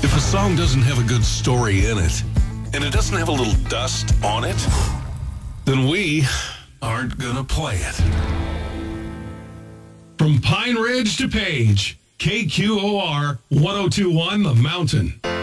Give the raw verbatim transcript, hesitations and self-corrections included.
If a song doesn't have a good story in it, and it doesn't have a little dust on it, then we aren't going to play it. From Pine Ridge to Page, K Q O R ten twenty-one The Mountain.